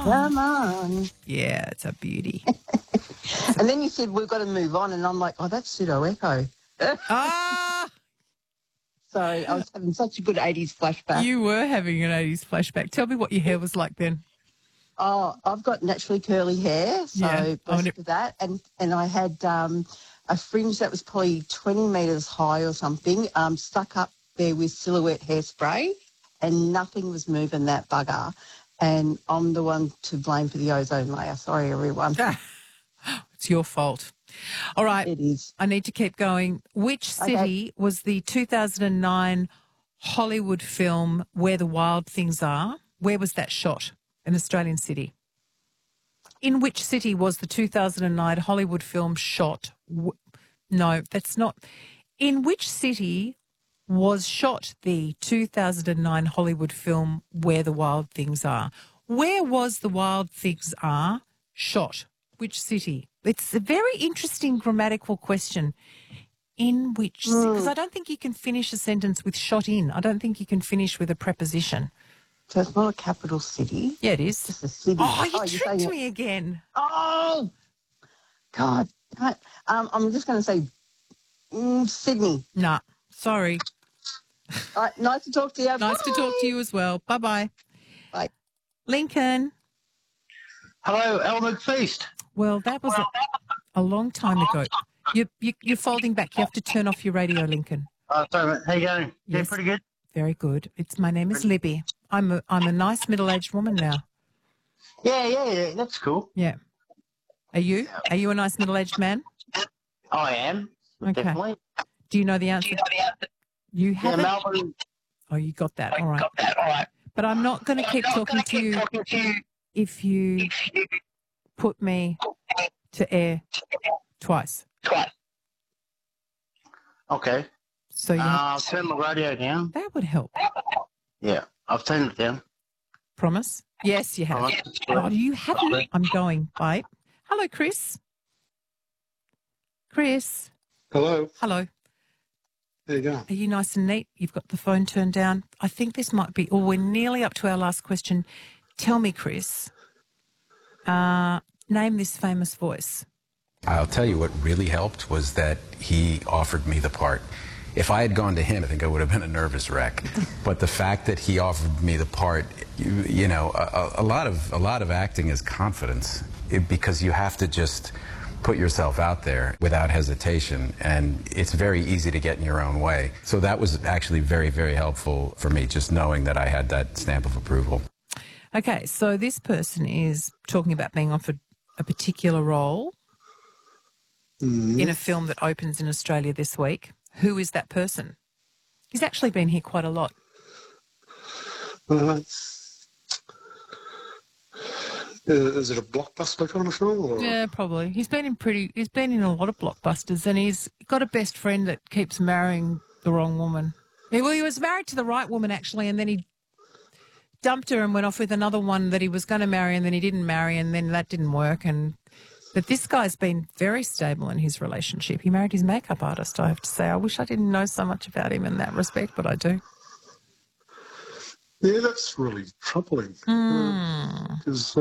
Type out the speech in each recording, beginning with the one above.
Come on. Yeah, it's a beauty. And then you said, we've got to move on. And I'm like, oh, that's Pseudo Echo. Ah, Sorry, I was having such a good 80s flashback. you were having an 80s flashback. Tell me what your hair was like then. Oh, I've got naturally curly hair, so Yeah. blessed with that. And I had a fringe that was probably 20 metres high or something, stuck up there with Silhouette hairspray, and nothing was moving that bugger. And I'm the one to blame for the ozone layer. Sorry, everyone. It's your fault. All right. It is. I need to keep going. Which city was the 2009 Hollywood film Where the Wild Things Are? Where was that shot? An Australian city. In which city was the 2009 Hollywood film shot? No, that's not. In which city was shot the 2009 Hollywood film Where the Wild Things Are? Where was The Wild Things Are shot? Which city? It's a very interesting grammatical question. In which city? Because I don't think you can finish a sentence with shot in. I don't think you can finish with a preposition. So it's not a capital city. Yeah, it is. It's a city. Oh, you you're tricked saying me again. Oh, God. I'm just going to say Sydney. Nah, sorry. All right, nice to talk to you. Nice to talk to you as well. Bye-bye. Bye. Lincoln. Hello, El McFeast. Well, that was a long time ago. You're folding back. You have to turn off your radio, Lincoln. Sorry, mate. How you going? Yes. Yeah, pretty good. Very good. My name is Libby. I'm a nice middle-aged woman now. Yeah. That's cool. Yeah. Are you? Are you a nice middle-aged man? I am. Okay. Definitely. Do you know the answer? You haven't? Yeah, Melbourne. Oh, you got that. All right. But I'm not going to keep talking to you if you put me to air twice. Okay. So I'll turn the radio down. that would help. Yeah, I've turned it down. Promise? Yes, you have. Oh, you haven't? I'm going. Bye. Hello, Chris. Chris. Hello. Hello. There you go. Are you nice and neat? You've got the phone turned down. I think this might be, we're nearly up to our last question. Tell me, Chris, name this famous voice. I'll tell you what really helped was that he offered me the part. If I had gone to him, I think I would have been a nervous wreck. But the fact that he offered me the part, you know, a lot of acting is confidence, because you have to just put yourself out there without hesitation, and it's very easy to get in your own way. So that was actually very, very helpful for me, just knowing that I had that stamp of approval. Okay, so this person is talking about being offered a particular role in a film that opens in Australia this week. Who is that person? He's actually been here quite a lot. Is it a blockbuster kind of film? Or? Yeah, probably. He's been in a lot of blockbusters, and he's got a best friend that keeps marrying the wrong woman. Well, he was married to the right woman, actually, and then he dumped her and went off with another one that he was going to marry, and then he didn't marry, and then that didn't work. But this guy's been very stable in his relationship. He married his makeup artist, I have to say. I wish I didn't know so much about him in that respect, but I do. Yeah, that's really troubling. Because,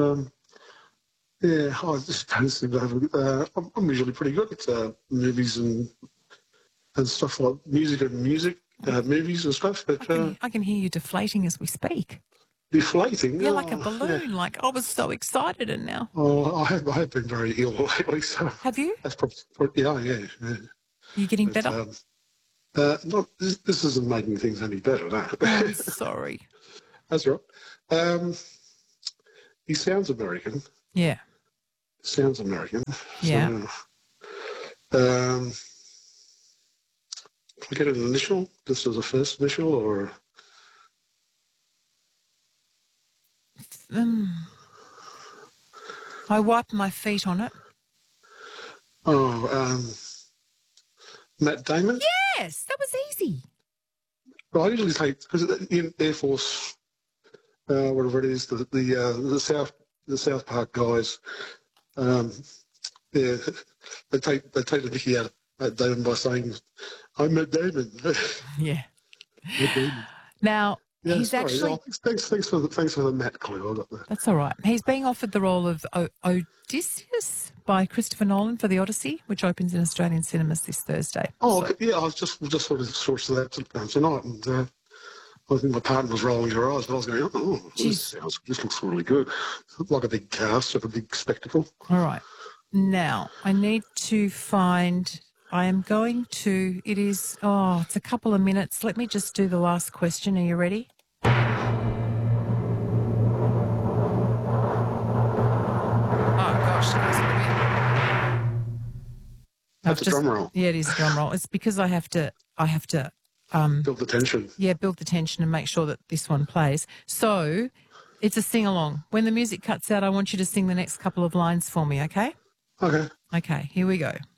I just don't seem to have... I'm usually pretty good at movies and stuff like music, movies and stuff. But I can hear you deflating as we speak. Deflating? You're like a balloon, yeah. Like I was so excited and now... Oh, I have been very ill lately, so... Have you? That's probably yeah. Are you getting better? This isn't making things any better, no. I'm sorry. That's right. He sounds American. Yeah. Sounds American. Yeah. So, can I get an initial? This is a first initial, or? I wiped my feet on it. Oh, Matt Damon? Yes, that was easy. Well, I usually take, because in Air Force, whatever it is, the South Park guys, they take the Nicky out of Matt Damon by saying, "I'm Matt Damon." Yeah. Matt Damon. Now, Yeah, He's sorry. actually... Thanks for the Matt clue. I got that. That's all right. He's being offered the role of Odysseus by Christopher Nolan for The Odyssey, which opens in Australian cinemas this Thursday. Oh, okay. Yeah, I was just sort of sourced that tonight, and I think my partner was rolling her eyes, but I was going, oh, this looks really good. Like a big cast of a big spectacle. All right. Now, I need to find... I am going to... It is... Oh, it's a couple of minutes. Let me just do the last question. Are you ready? That's a drum roll. Yeah, it is a drum roll. It's because I have to Build the tension. Yeah, build the tension and make sure that this one plays. So it's a sing-along. When the music cuts out, I want you to sing the next couple of lines for me, okay? Okay. Okay, here we go.